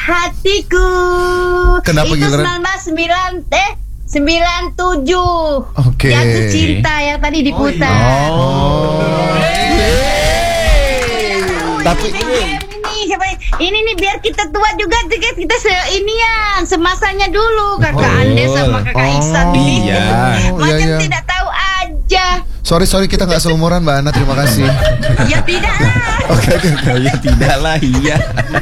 hatiku. Kenapa itu giliran? 97. Oke. Jatuh cinta yang tadi diputar. Tapi ini nih biar kita tua juga, kita inian semasanya dulu kakak Ande sama kakak Iksan ini. Iya. Macam Iya. tidak tahu aja. Sorry kita nggak seumuran Mbak Ana, terima kasih. Ya tidak lah. Oke. Ya tidak lah, iya.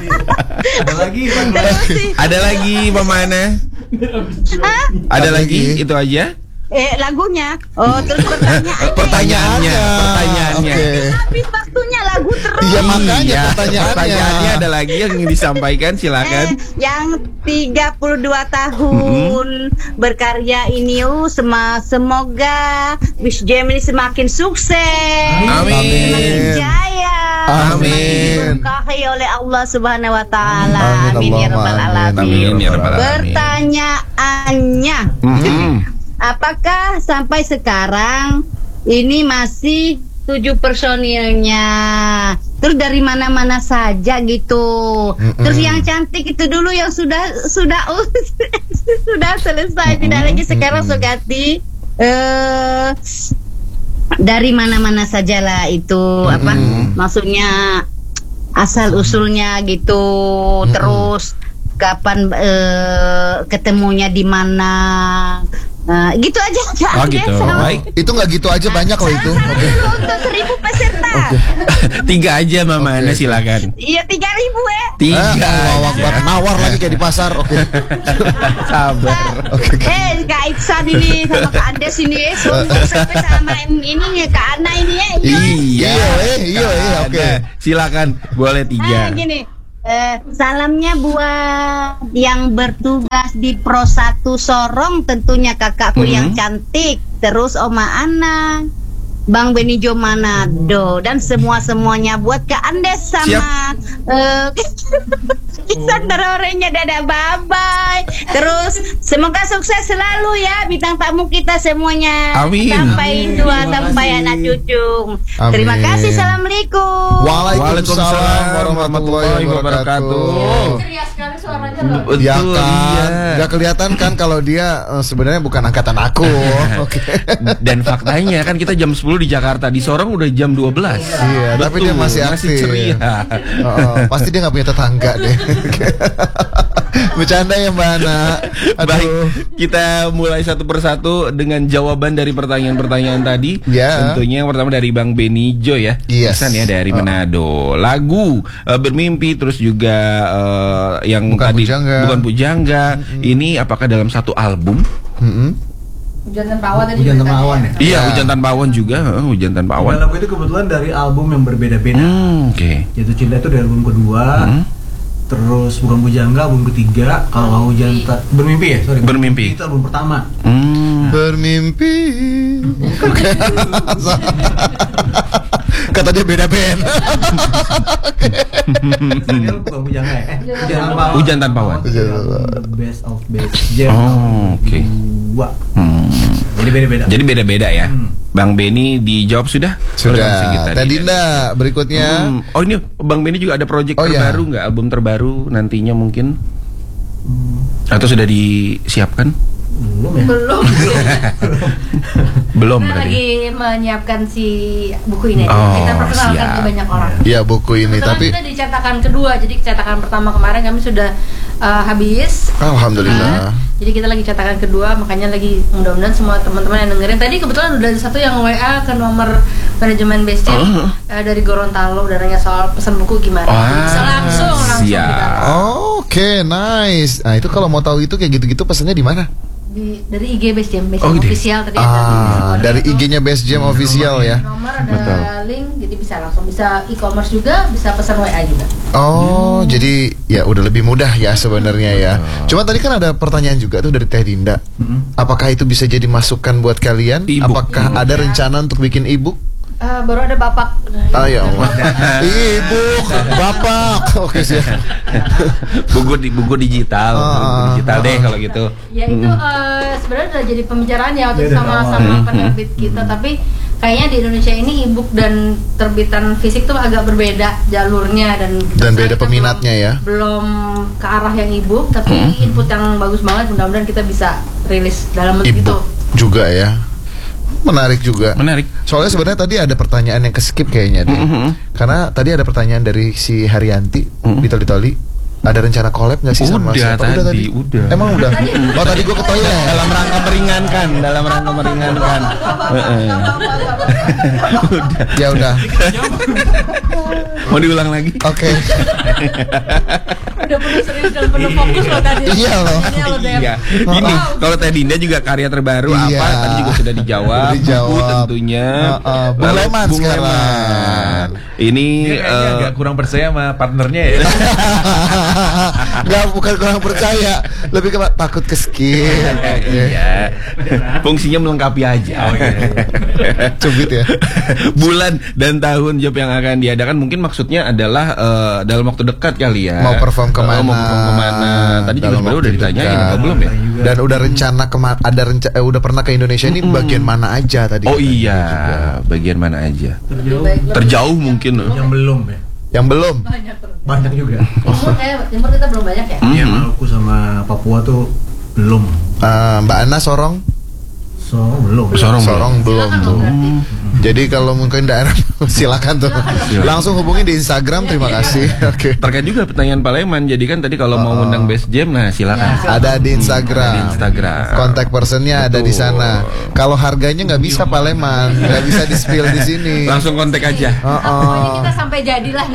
Ada lagi Mama Ana? Hah? Ada lagi? Itu aja? Lagunya. Oh, terus Pertanyaannya. Oke. Habis waktunya lagu terus. Iya makanya pertanyaannya. Pertanyaannya ada lagi yang ingin disampaikan, silakan. Yang 32 tahun berkarya ini semoga Wish Jam ini semakin sukses. Amin. Semakin jaya. Amin. Diberkahi oleh Allah Subhanahu wa taala. Amin, Amin ya rabbal Allahumma amin. alamin. Amin ya rabbal alamin. Pertanyaannya, apakah sampai sekarang ini masih 7 personilnya? Terus dari mana-mana saja gitu. Terus yang cantik itu dulu yang sudah selesai, tidak lagi sekarang Sugati. Dari mana-mana sajalah itu apa? Maksudnya asal usulnya gitu. Terus kapan ketemunya di mana? Gitu aja. Oh gitu. Baik. Itu nggak gitu aja, banyak loh itu. Oke. Untuk 1000 peserta. 3 aja Mama Ana, silakan. Iya 3.000 ya. 3. Allahu Akbar. Nawar lagi kayak di pasar. Oke. Sabar. Kak Iksan ini sama Kak Andes ini sombong sampai sama ini ya Kak Ana ini ya. Iya. Oke. Silakan, boleh 3. Gini. Salamnya buat yang bertugas di Pro 1 Sorong, tentunya kakakku yang cantik, terus Oma Ana, Bang Benijo Manado, dan semuanya buat Kak Andes sama Iksan terorenya. Dadah, bye-bye. Terus semoga sukses selalu ya bintang tamu kita semuanya. Amin. Sampai tua, sampai anak cucu. Amin. Terima kasih. Assalamualaikum. Waalaikumsalam warahmatullahi wabarakatuh. Ceria sekali suaranya. Ya Betul, kan, iya. nggak kelihatan kan kalau dia sebenarnya bukan angkatan aku. Oke. Dan faktanya kan kita jam 10 di Jakarta, di Sorong udah jam 12. Iya, tapi dia masih aktif. ceria. Pasti dia nggak punya tetangga deh. Bercanda ya Mbak Ana. Baik, kita mulai satu persatu dengan jawaban dari pertanyaan-pertanyaan tadi. Ya. Tentunya yang pertama dari Bang Benijo ya. Yes. Iksan ya dari Manado. Lagu Bermimpi, terus juga yang Bukan tadi Pujangga. Bukan Pujangga. Ini apakah dalam satu album? Hujan tanpa awan tadi. Hujan tanpa awan ya? Iya, Hujan Tanpa Awan juga. Hujan Tanpa Awan. Lagu itu kebetulan dari album yang berbeda-beda. Oke. Jatuh Cinta itu dari album kedua. Terus Bukan Pujangga album ketiga. Kalau Bermimpi ya, sorry. Bermimpi. Itu album pertama. Bermimpi. Kata dia beda band. Ini Bukan Pujangga ya? Hujan Tanpa Awan. The best of best jam. Oke. Dua. Jadi beda-beda. Jadi beda-beda ya. Bang Beni dijawab sudah? Sudah. Teh Dinda berikutnya. Oh ini Bang Beni juga ada project terbaru nggak? Album terbaru nantinya mungkin? Atau sudah disiapkan? Belum ya? Belum Kita berarti. lagi menyiapkan si buku ini. Oh, Kita perkenalkan siap. ke banyak orang. Ya buku ini Kebetulan tapi kita di cetakan kedua, jadi cetakan pertama kemarin kami sudah habis. alhamdulillah. Jadi kita lagi cetakan kedua, makanya lagi mudah-mudahan semua teman-teman yang dengerin. Tadi kebetulan udah ada satu yang WA ke nomor manajemen Base Jam dari Gorontalo, udah nanya soal pesan buku gimana. Jadi bisa langsung siap. kita. Oke, nice. Nah, itu kalau mau tahu itu kayak gitu-gitu pesannya di mana? Dari IG Base Jam, Base Oh, Jam gitu. official tadi ada. Dari IG-nya Best Jam official ya. Nomor ada link, jadi bisa langsung bisa e-commerce juga, bisa pesan WA juga. Oh, jadi ya udah lebih mudah ya sebenarnya ya. Cuma tadi kan ada pertanyaan juga tuh dari Teh Dinda. Apakah itu bisa jadi masukan buat kalian? E-book. Apakah ada rencana untuk bikin e-book? Baru ada Bapak. Ah ya Allah. E-book, Bapak. Oke siap. buku digital, deh kalau gitu. Ya itu sebenarnya udah jadi pembicaraan ya waktu Ya, itu dari sama awal. sama penerbit kita, tapi kayaknya di Indonesia ini e-book dan terbitan fisik tuh agak berbeda jalurnya dan beda peminatnya ya. Belum ke arah yang e-book, tapi input yang bagus banget. Mudah-mudahan kita bisa rilis dalam bentuk itu juga ya. Menarik juga. Menarik. Soalnya sebenarnya tadi ada pertanyaan yang keskip kayaknya deh. Karena tadi ada pertanyaan dari si Haryanti di Toli. Ada rencana collab nggak sih sama siapa? Udah tadi. Udah. Emang udah. Oh tadi gue ke toilet. Dalam rangka meringankan. Udah. Ya udah. Mau diulang lagi? Oke. udah penuh serius dan penuh fokus loh tadi. Iya loh. Iya. Ini kalau Teh Dinda juga karya terbaru apa? Tadi juga sudah dijawab. Buku tentunya. Bung Leman sekarang. Ini agak kurang percaya sama partnernya ya. Enggak, bukan kurang percaya, lebih ke takut keskip. Iya. Fungsinya melengkapi aja. Cubit ya. Bulan dan tahun job yang akan diadakan mungkin maksudnya adalah dalam waktu dekat kali ya. Mau perform kemana? Tadi juga sebenarnya udah ditanyain apa belum ya? Dan udah rencana udah pernah ke Indonesia ini bagian mana aja tadi? Oh iya, bagian mana aja? Terjauh mungkin. Yang belum ya. Yang belum? Banyak juga. Timur kita belum banyak ya? Iya, Maluku sama Papua tuh belum. Mbak Ana Sorong? Sorong belum tuh. Jadi kalau mungkin daerah silakan tuh. Langsung hubungi di Instagram. Terima kasih. Oke. Terkait juga pertanyaan Pak Leman. Jadi kan tadi kalau mau undang Best Jam, nah silakan. Ada di Instagram. Kontak personnya ada di sana. Kalau harganya nggak bisa Pak Leman, nggak bisa di spill di sini. Langsung kontak aja. Pokoknya kita sampai jadilah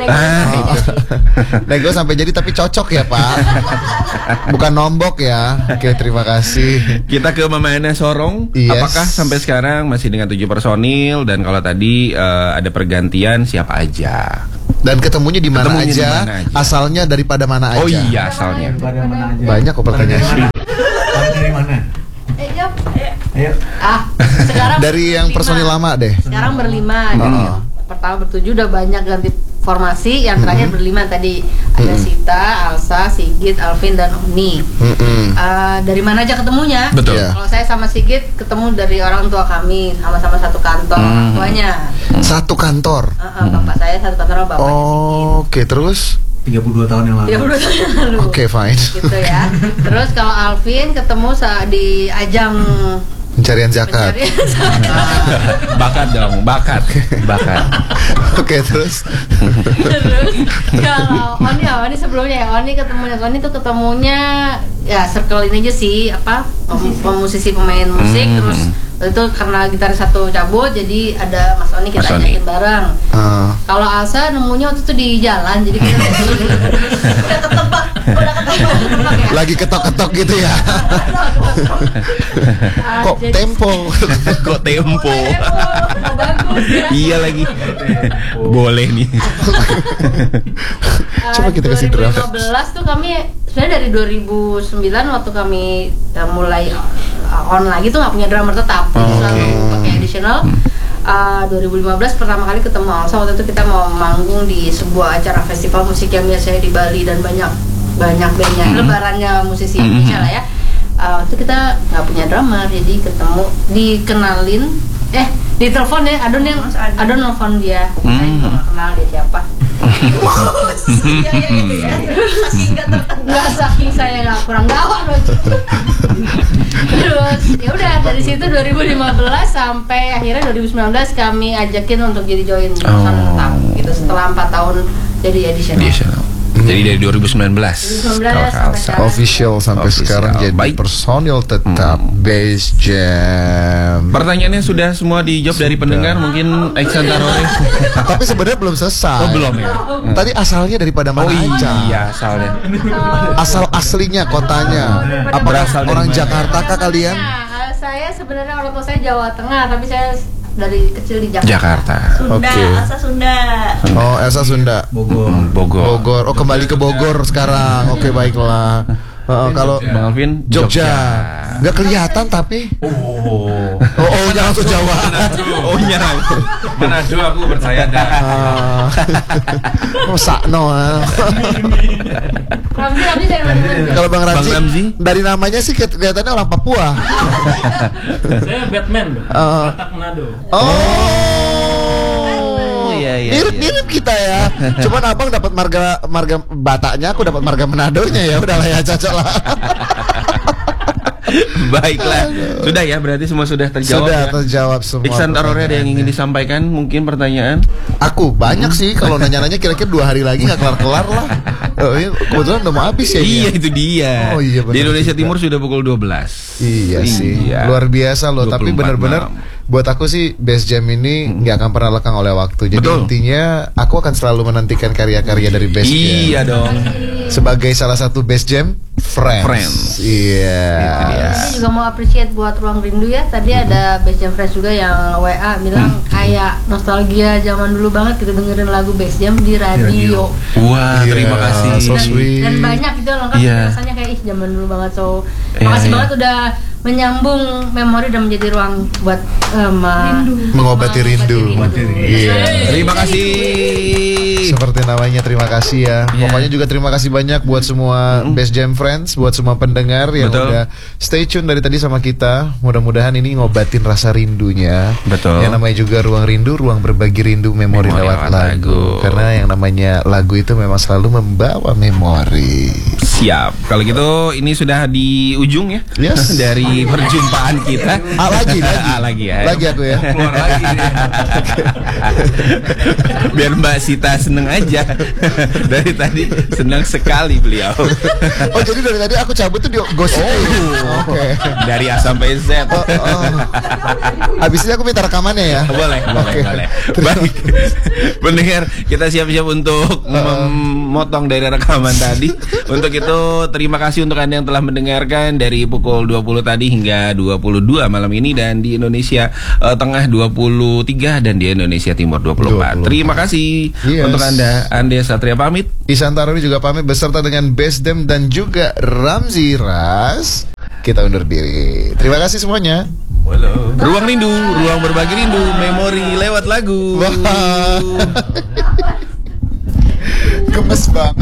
Nego sampai jadi tapi cocok ya Pak. Bukan nombok ya. Oke, terima kasih. Kita ke Mama Ana Sorong. Yes. Apakah sampai sekarang masih dengan 7 personil? Dan kalau tadi ada pergantian siapa aja? Dan ketemunya di mana aja? Asalnya daripada mana aja? Oh iya, asalnya. Banyak kok pertanyaan. Dari mana? Ayo. Sekarang dari yang personil lama deh. Sekarang berlima. Pertama bertujuh udah banyak ganti formasi. Yang terakhir berlima tadi ada Sita, Alsa, Sigit, Alvin dan Oni. Dari mana aja ketemunya? Betul. Kalau saya sama Sigit ketemu dari orang tua kami, sama-sama satu kantor tuanya. Satu kantor. Bapak saya satu kantor sama bapaknya Sigit. Oke, terus 32 tahun yang lalu. 32 tahun yang lalu. Oke, fine. Gitu ya. Terus kalau Alvin ketemu di ajang pencarian zakat. Bakat dong, bakat. Oke, terus. Terus kalau Oni sebelumnya ya, Oni tuh ketemunya ya circle ini aja sih, musisi pemain musik. Terus itu karena gitar satu cabut, jadi ada Mas Oni kita ajakin bareng. Kalau Alsa nemunya waktu itu di jalan, jadi kita udah ketebak ya. Lagi ketok-ketok gitu ya. Kok tempo? Bagus ya. Iya lagi. Boleh nih. Coba kita kasih draft. 2015 tuh kami sebenarnya dari 2009 waktu kami mulai on lagi tuh nggak punya drummer tetap, jadi selalu pakai additional. 2015 pertama kali ketemu Alsa, waktu itu kita mau manggung di sebuah acara festival musik yang biasanya di Bali dan banyak bandnya, lebarannya musisi Indonesia lah ya. Waktu kita nggak punya drummer, jadi dikenalin, ditelepon ya, Adon nelfon dia, saya juga nggak kenal dia siapa. Saking saya nggak kurang gawat loh. Terus ya udah dari situ 2015 sampai akhirnya 2019 kami ajakin untuk jadi join perusahaan tetap gitu setelah 4 tahun jadi additional. Jadi dari 2019 official sampai sekarang jadi personil tetap Base Jam. Pertanyaannya sudah semua dijawab dari pendengar, mungkin Iksan Tarore. Tapi sebenarnya belum selesai. Belum ya. Tadi asalnya daripada mana aja? Iya, asalnya. Asal aslinya kotanya. Apa berasal orang Jakarta kah kalian? Saya sebenarnya orang tua saya Jawa Tengah, tapi saya dari kecil di Jakarta. Sunda, Elsa Sunda. Oh, Elsa Sunda. Bogor. Oh, kembali ke Bogor sekarang. Oke, baiklah. Kalau Bang Alvin Jogja. Nggak kelihatan tapi. Oh, Jangan langsung Jawa. oh nyerang. Manado aku percaya dah. Sakno. Ramzi dari mana? Kalau Bang Ramzi, Bang Ramzi? dari namanya sih kelihatannya orang Papua. Saya Batman dong. Batak Manado. Iya. Mirip-mirip kita ya. Cuman abang dapat marga Bataknya, aku dapat marga Manadonya ya. Udahlah ya, cocok lah. Baiklah, sudah ya, berarti semua sudah terjawab. Sudah ya? terjawab semua. Iksan Tarore ada yang ingin disampaikan? Mungkin pertanyaan? Aku banyak sih, kalau nanya-nanya kira-kira 2 hari lagi nggak kelar-kelar lah. Kebetulan udah mau habis ya. Iya, ini. itu dia. Oh, iya, benar di Indonesia juga. Timur sudah pukul 12. Iya sih, Iya. luar biasa loh. Tapi 24 benar-benar malam. buat aku sih Best Jam ini nggak akan pernah lekang oleh waktu. Jadi Betul. intinya aku akan selalu menantikan karya-karya dari Best Jam. Iya dong. Sebagai salah satu Best Jam Friends. Iya. Itu dia. Saya juga mau appreciate buat Ruang Rindu ya. Tadi ada Best Jam Friends juga yang WA bilang kayak nostalgia zaman dulu banget kita dengerin lagu Best Jam di radio. Wah, Iya, terima kasih. so sweet. Dan banyak itu lengkap Iya. rasanya kayak zaman dulu banget. So, Iya, makasih iya. banget udah menyambung memori dan menjadi ruang buat Mengobati rindu. Iya. Terima kasih. Seperti namanya, terima kasih ya. Iya. Pokoknya juga terima kasih banyak buat semua Best Jam Friends, buat semua pendengar yang Betul. udah stay tune dari tadi sama kita. Mudah-mudahan ini ngobatin rasa rindunya. Betul. Yang namanya juga ruang rindu, ruang berbagi rindu, memori lewat lagu. Karena yang namanya lagu itu memang selalu membawa memori. Siap. Kalau gitu ini sudah di ujung ya. Yes. Dari perjumpaan kita. Lagi ya. Lagi aku ya. Keluar lagi nih. Biar Mbak Sita seneng aja. Dari tadi senang sekali beliau. Oh, jadi dari tadi aku cabut tuh di gosip. Oke. Dari A sampai Z. Habis ini aku minta rekamannya ya. Boleh. Oke. Baik. Pendengar, kita siap-siap untuk memotong dari rekaman tadi. Untuk itu terima kasih untuk Anda yang telah mendengarkan dari pukul 20 tadi hingga 22 malam ini, dan di Indonesia Tengah 23 dan di Indonesia Timur 24. Terima kasih untuk Anda. Ande Satria pamit. Iksan Tarore juga pamit beserta dengan Best Jam dan juga Ramzi Ras. Kita undur diri. Terima kasih semuanya. Ruang rindu, ruang berbagi rindu, memori lewat lagu. Gemes banget.